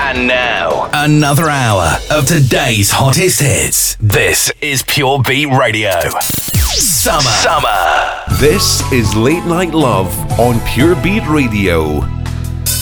And now, another hour of today's hottest hits. This is Pure Beat Radio. Summer. This is Late Night Love on Pure Beat Radio.